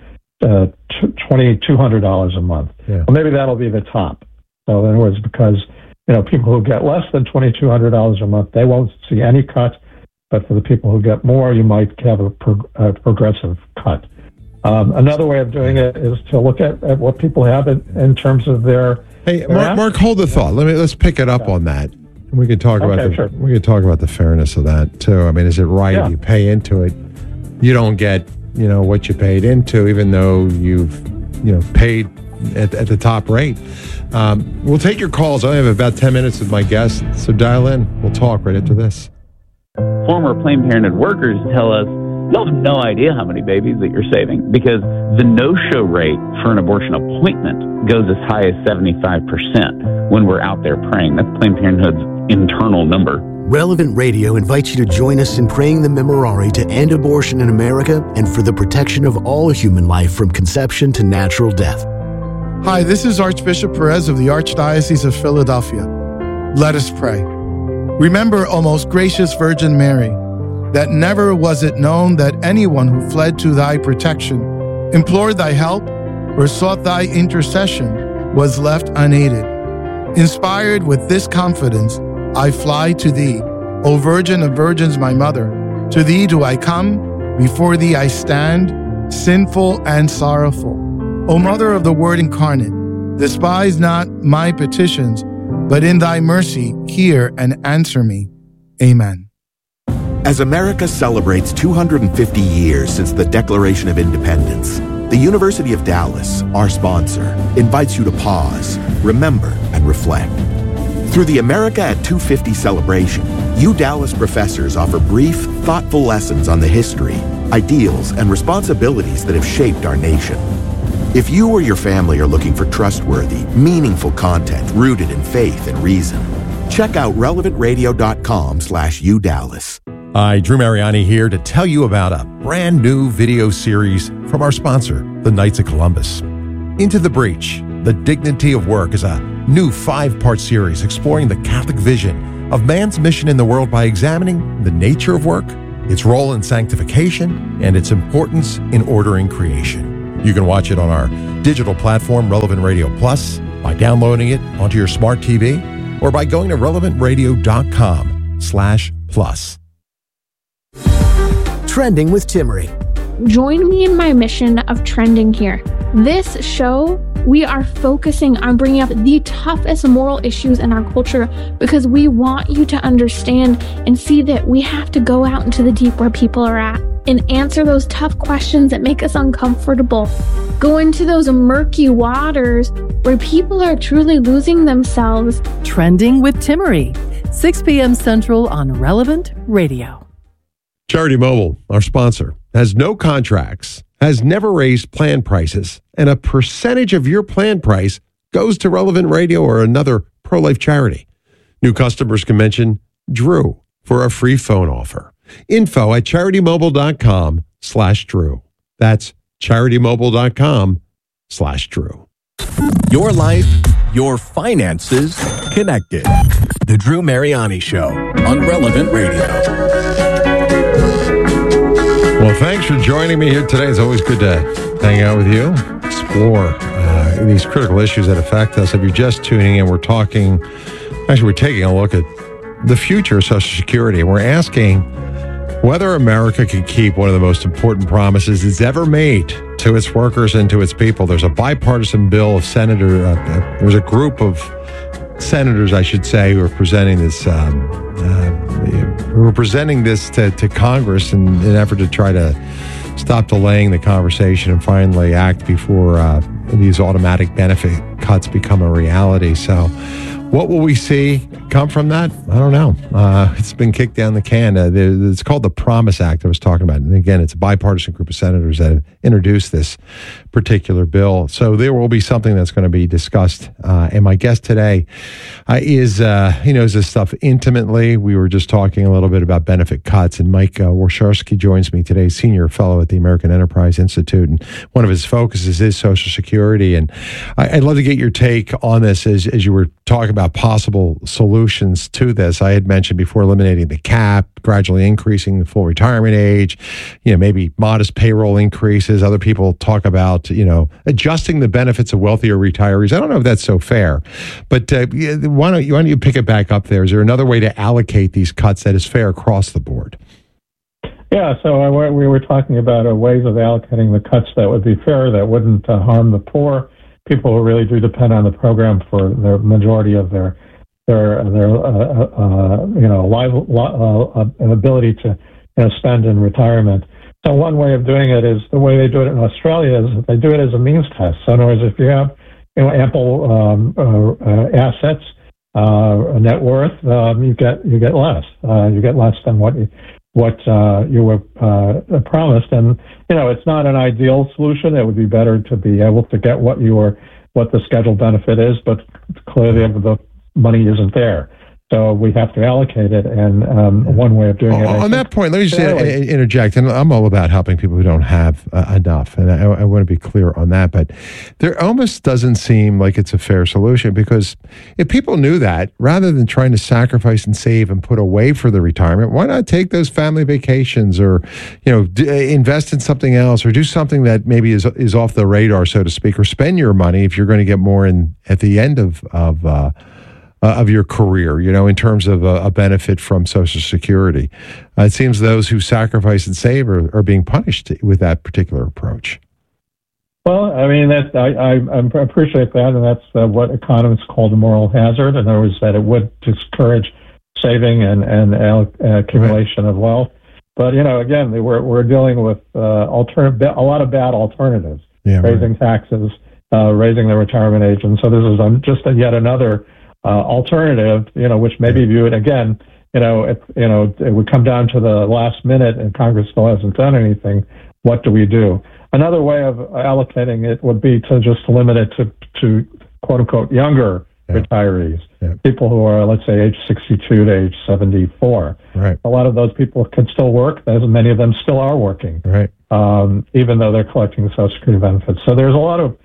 Speaker 15: $2,200 a month. Yeah. Well, maybe that'll be the top. So in other words, because people who get less than $2,200 a month, they won't see any cut. But for the people who get more, you might have a progressive cut. Another way of doing it is to look at what people have in terms of their.
Speaker 1: Hey, Mark, hold the thought. Let's pick it up on that. And we can talk about the fairness of that too. I mean, is it right if you pay into it, you don't get what you paid into, even though you've paid at the top rate? We'll take your calls. I have about 10 minutes with my guest, so dial in. We'll talk right after this.
Speaker 16: Former Planned Parenthood workers tell us you'll have no idea how many babies that you're saving, because the no-show rate for an abortion appointment goes as high as 75% when we're out there praying. That's Planned Parenthood's internal number.
Speaker 6: Relevant Radio invites you to join us in praying the Memorare to end abortion in America and for the protection of all human life from conception to natural death.
Speaker 17: Hi, this is Archbishop Perez of the Archdiocese of Philadelphia. Let us pray. Remember, O most gracious Virgin Mary, that never was it known that anyone who fled to thy protection, implored thy help, or sought thy intercession was left unaided. Inspired with this confidence, I fly to thee, O Virgin of Virgins, my mother. To thee do I come, before thee I stand, sinful and sorrowful. O Mother of the Word incarnate, despise not my petitions, but in thy mercy hear and answer me. Amen.
Speaker 18: As America celebrates 250 years since the Declaration of Independence, the University of Dallas, our sponsor, invites you to pause, remember, and reflect. Through the America at 250 celebration, you Dallas professors offer brief, thoughtful lessons on the history, ideals, and responsibilities that have shaped our nation. If you or your family are looking for trustworthy, meaningful content rooted in faith and reason, check out relevantradio.com/UDallas. Hi, Drew Mariani here to tell you about a brand new video series from our sponsor, the Knights of Columbus. Into the Breach, The Dignity of Work is a new 5-part series exploring the Catholic vision of man's mission in the world by examining the nature of work, its role in sanctification, and its importance in ordering creation. You can watch it on our digital platform, Relevant Radio Plus, by downloading it onto your smart TV, or by going to relevantradio.com/plus.
Speaker 19: Trending with Timmerie.
Speaker 13: Join me in my mission of trending here. This show, we are focusing on bringing up the toughest moral issues in our culture because we want you to understand and see that we have to go out into the deep where people are at and answer those tough questions that make us uncomfortable. Go into those murky waters where people are truly losing themselves.
Speaker 12: Trending with Timmerie, 6 p.m. Central on Relevant Radio.
Speaker 1: Charity Mobile, our sponsor, has no contracts, has never raised plan prices, and a percentage of your plan price goes to Relevant Radio or another pro-life charity. New customers can mention Drew for a free phone offer. Info at CharityMobile.com/Drew. That's CharityMobile.com/Drew.
Speaker 14: Your life, your finances, connected. The Drew Mariani Show on Relevant Radio.
Speaker 1: Well, thanks for joining me here today. It's always good to hang out with you, explore these critical issues that affect us. If you're just tuning in, we're taking a look at the future of Social Security. We're asking whether America can keep one of the most important promises it's ever made to its workers and to its people. There's a bipartisan bill of there's a group of senators, I should say, who are presenting this to Congress in an effort to try to stop delaying the conversation and finally act before these automatic benefit cuts become a reality. So what will we see come from that? I don't know. It's been kicked down the can. It's called the Promise Act I was talking about. And again, it's a bipartisan group of senators that have introduced this particular bill. So there will be something that's going to be discussed. And my guest today he knows this stuff intimately. We were just talking a little bit about benefit cuts. And Mike Warshawski joins me today, senior fellow at the American Enterprise Institute. And one of his focuses is Social Security. And I'd love to get your take on this as you were talking about possible solutions to this. I had mentioned before eliminating the cap, gradually increasing the full retirement age, maybe modest payroll increases. Other people talk about, adjusting the benefits of wealthier retirees. I don't know if that's so fair, but why don't you pick it back up there? Is there another way to allocate these cuts that is fair across the board?
Speaker 15: Yeah, so we were talking about ways of allocating the cuts that would be fair, that wouldn't harm the poor. People who really do depend on the program for the majority of their ability to spend in retirement. So one way of doing it is the way they do it in Australia is they do it as a means test. So in other words, if you have ample assets, net worth, you get less. You get less than what you were promised, and it's not an ideal solution. It would be better to be able to get what the scheduled benefit is, but clearly the money isn't there. So we have to allocate it, and one way of doing it.
Speaker 1: On that point, let me just interject, and I'm all about helping people who don't have enough, and I want to be clear on that, but there almost doesn't seem like it's a fair solution, because if people knew that, rather than trying to sacrifice and save and put away for the retirement, why not take those family vacations or, invest in something else or do something that maybe is off the radar, so to speak, or spend your money if you're going to get more in at the end of your career, in terms of a benefit from Social Security. It seems those who sacrifice and save are being punished with that particular approach.
Speaker 15: Well, I mean, I appreciate that, and that's what economists call the moral hazard. In other words, that it would discourage saving and accumulation of wealth. But again, we're dealing with a lot of bad alternatives. Raising taxes, raising the retirement age, and so this is just yet another alternative, which may be viewed again, it would come down to the last minute and Congress still hasn't done anything. what do we do? Another way of allocating it would be to just limit it to quote unquote younger retirees, people who are, let's say, age 62 to age 74.
Speaker 1: Right.
Speaker 15: A lot of those people can still work, as many of them still are working,
Speaker 1: right?
Speaker 15: Even though they're collecting Social Security benefits. So there's a lot of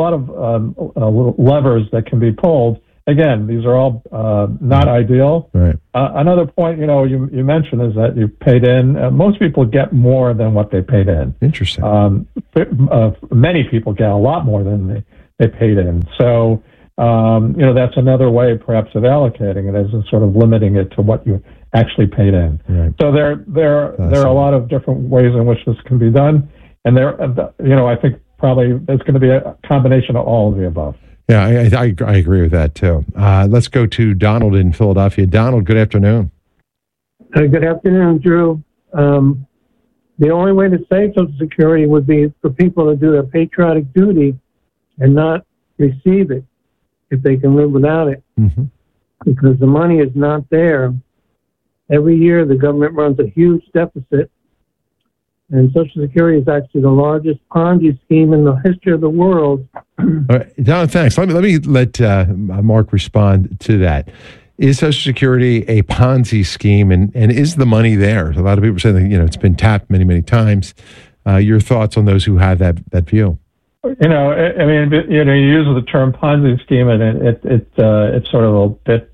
Speaker 15: levers that can be pulled. Again, these are all not ideal.
Speaker 1: Right.
Speaker 15: Another point, you mentioned is that you paid in. Most people get more than what they paid in.
Speaker 1: Interesting.
Speaker 15: Many people get a lot more than they paid in. So, that's another way perhaps of allocating it, is sort of limiting it to what you actually paid in.
Speaker 1: Right.
Speaker 15: So there are a lot of different ways in which this can be done, and I think probably it's going to be a combination of all of the above.
Speaker 1: Yeah, I agree with that too. Let's go to Donald in Philadelphia. Donald, good afternoon.
Speaker 19: Good afternoon, Drew. The only way to save Social Security would be for people to do their patriotic duty and not receive it if they can live without it, because the money is not there. Every year, the government runs a huge deficit, and Social Security is actually the largest Ponzi scheme in the history of the world.
Speaker 1: All right, Don, thanks. Let me let Mark respond to that. Is Social Security a Ponzi scheme, and is the money there? A lot of people say that it's been tapped many, many times. Your thoughts on those who have that view?
Speaker 15: You use the term Ponzi scheme, and it's sort of a bit,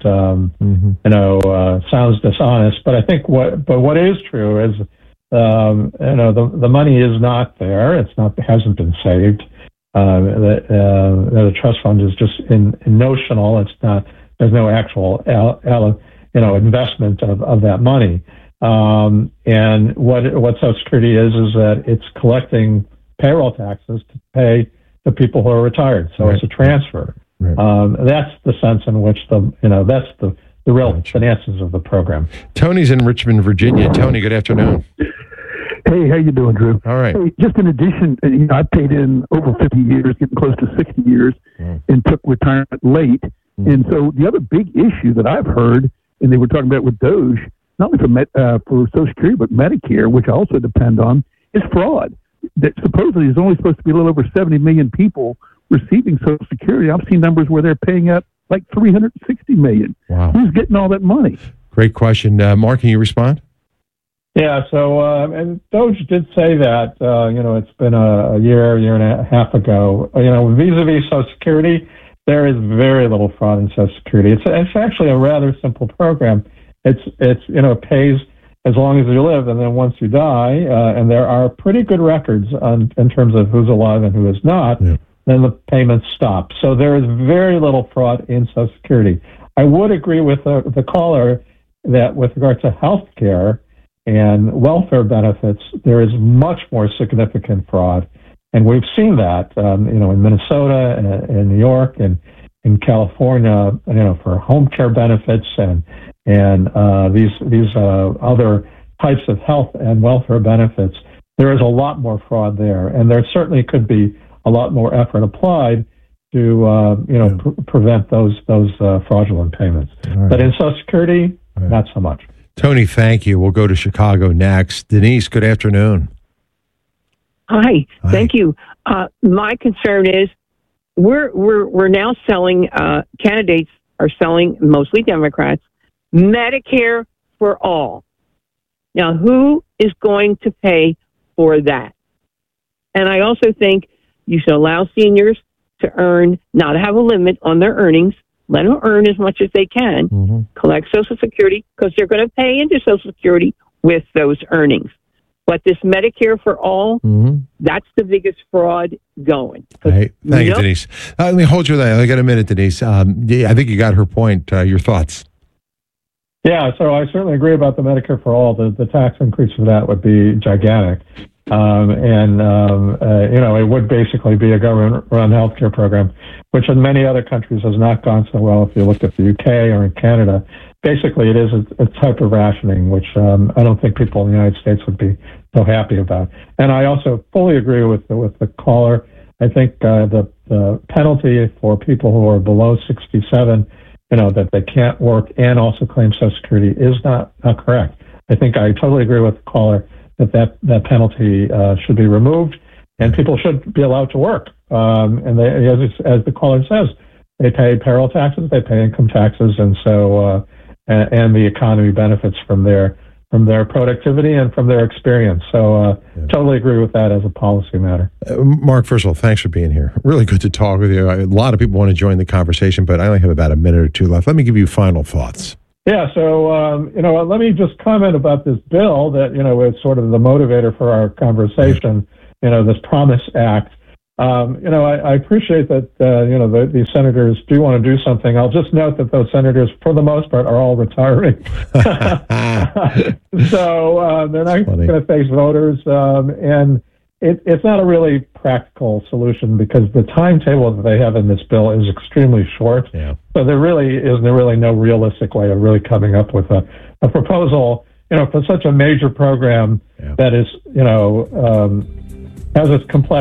Speaker 15: sounds dishonest. But I think what is true is, the money is not there. Hasn't been saved. The trust fund is just in notional. It's not. There's no actual, investment of that money. And what Social Security is that it's collecting payroll taxes to pay the people who are retired. So It's a transfer.
Speaker 1: Right.
Speaker 15: That's the sense in which that's the real finances of the program.
Speaker 1: Tony's in Richmond, Virginia. Tony, good afternoon.
Speaker 20: Hey, how you doing, Drew?
Speaker 1: All right.
Speaker 20: Hey, just in addition, I paid in over 50 years, getting close to 60 years, and took retirement late. And so the other big issue that I've heard, and they were talking about with DOGE, not only for Social Security, but Medicare, which I also depend on, is fraud. That supposedly is only supposed to be a little over 70 million people receiving Social Security. I've seen numbers where they're paying out like 360 million.
Speaker 1: Wow.
Speaker 20: Who's getting all that money?
Speaker 1: Great question. Mark, can you respond?
Speaker 15: Yeah, so and DOGE did say that, it's been a year and a half ago. Vis-a-vis Social Security, there is very little fraud in Social Security. It's actually a rather simple program. It pays as long as you live, and then once you die, and there are pretty good records in terms of who's alive and who is not, then the payments stop. So there is very little fraud in Social Security. I would agree with the caller that with regard to health care and welfare benefits, there is much more significant fraud. And we've seen that, in Minnesota and in New York and in California, for home care benefits and these other types of health and welfare benefits. There is a lot more fraud there, and there certainly could be a lot more effort applied to prevent those fraudulent payments.
Speaker 1: Right.
Speaker 15: But in Social Security, not so much.
Speaker 1: Tony, thank you. We'll go to Chicago next. Denise, good afternoon.
Speaker 21: Hi. Thank you. My concern is we're now selling, candidates are selling, mostly Democrats, Medicare for all. Now, who is going to pay for that? And I also think you should allow seniors to not have a limit on their earnings. Let them earn as much as they can, collect Social Security, because they're going to pay into Social Security with those earnings. But this Medicare for all, that's the biggest fraud going.
Speaker 1: Hey, thank you, Denise. Let me hold you there. I got a minute, Denise. I think you got her point. Your thoughts?
Speaker 15: Yeah, so I certainly agree about the Medicare for all. The tax increase for that would be gigantic. It would basically be a government-run healthcare program, which in many other countries has not gone so well. If you look at the UK or in Canada, basically it is a type of rationing, which I don't think people in the United States would be so happy about. And I also fully agree with the caller. I think the penalty for people who are below 67, that they can't work and also claim Social Security is not correct. I think I totally agree with the caller that penalty should be removed, and people should be allowed to work. And they, as the caller says, they pay payroll taxes, they pay income taxes, and so and the economy benefits from their productivity and from their experience. So totally agree with that as a policy matter.
Speaker 1: Mark, first of all, thanks for being here. Really good to talk with you. A lot of people want to join the conversation, but I only have about a minute or two left. Let me give you final thoughts.
Speaker 15: Yeah, so, let me just comment about this bill that, is sort of the motivator for our conversation, this Promise Act. I appreciate that, these senators do want to do something. I'll just note that those senators, for the most part, are all retiring. So they're not going to face voters. And it's not a really practical solution because the timetable that they have in this bill is extremely short.
Speaker 1: Yeah.
Speaker 15: So there really is no realistic way of really coming up with a proposal, for such a major program that is, has its complex